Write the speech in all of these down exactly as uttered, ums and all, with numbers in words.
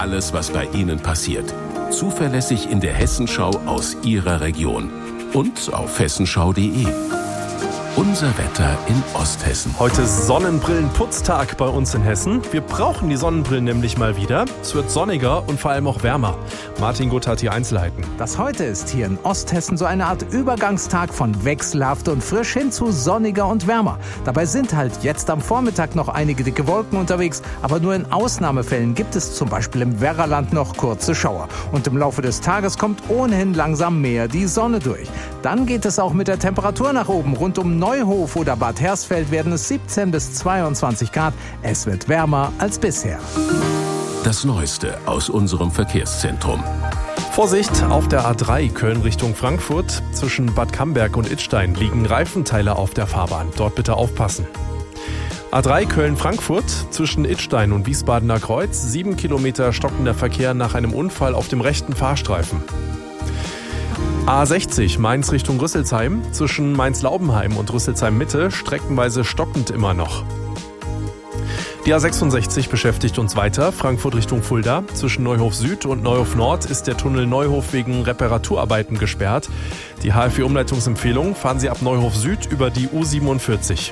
alles, was bei Ihnen passiert. Zuverlässig in der Hessenschau aus Ihrer Region. Und auf hessenschau punkt de. Unser Wetter in Osthessen. Heute Sonnenbrillenputztag bei uns in Hessen. Wir brauchen die Sonnenbrillen nämlich mal wieder. Es wird sonniger und vor allem auch wärmer. Martin Gutt hat die Einzelheiten. Das heute ist hier in Osthessen so eine Art Übergangstag von wechselhaft und frisch hin zu sonniger und wärmer. Dabei sind halt jetzt am Vormittag noch einige dicke Wolken unterwegs, aber nur in Ausnahmefällen gibt es zum Beispiel im Werraland noch kurze Schauer. Und im Laufe des Tages kommt ohnehin langsam mehr die Sonne durch. Dann geht es auch mit der Temperatur nach oben. Rund um Neuhof oder Bad Hersfeld werden es siebzehn bis zweiundzwanzig Grad. Es wird wärmer als bisher. Das Neueste aus unserem Verkehrszentrum. Vorsicht, auf der A drei Köln Richtung Frankfurt. Zwischen Bad Camberg und Idstein liegen Reifenteile auf der Fahrbahn. Dort bitte aufpassen. A drei Köln-Frankfurt zwischen Idstein und Wiesbadener Kreuz. Sieben Kilometer stockender Verkehr nach einem Unfall auf dem rechten Fahrstreifen. A sechzig Mainz Richtung Rüsselsheim. Zwischen Mainz-Laubenheim und Rüsselsheim-Mitte streckenweise stockend immer noch. Die A sechsundsechzig beschäftigt uns weiter. Frankfurt Richtung Fulda. Zwischen Neuhof Süd und Neuhof Nord ist der Tunnel Neuhof wegen Reparaturarbeiten gesperrt. Die H F I-Umleitungsempfehlung: fahren Sie ab Neuhof Süd über die U siebenundvierzig.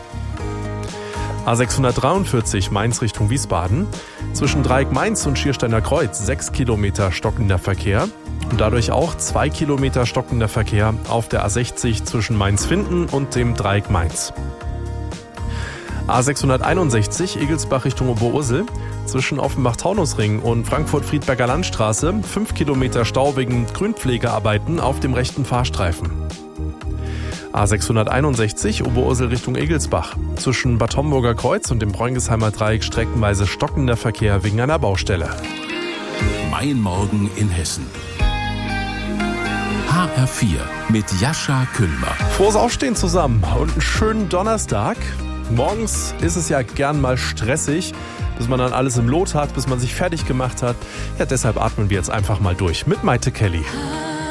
A sechshundertdreiundvierzig Mainz Richtung Wiesbaden. Zwischen Dreieck Mainz und Schiersteiner Kreuz sechs Kilometer stockender Verkehr. Und dadurch auch zwei Kilometer stockender Verkehr auf der A sechzig zwischen Mainz-Finden und dem Dreieck Mainz. A sechshunderteinundsechzig Egelsbach Richtung Oberursel. Zwischen Offenbach-Taunusring und Frankfurt-Friedberger Landstraße fünf Kilometer Stau wegen Grünpflegearbeiten auf dem rechten Fahrstreifen. A sechshunderteinundsechzig Oberursel Richtung Egelsbach. Zwischen Bad Homburger Kreuz und dem Bräungesheimer Dreieck streckenweise stockender Verkehr wegen einer Baustelle. Mein Morgen in Hessen. H R vier mit Jascha Küllmer. Frohes Aufstehen zusammen und einen schönen Donnerstag. Morgens ist es ja gern mal stressig, bis man dann alles im Lot hat, bis man sich fertig gemacht hat. Ja, deshalb atmen wir jetzt einfach mal durch mit Maite Kelly.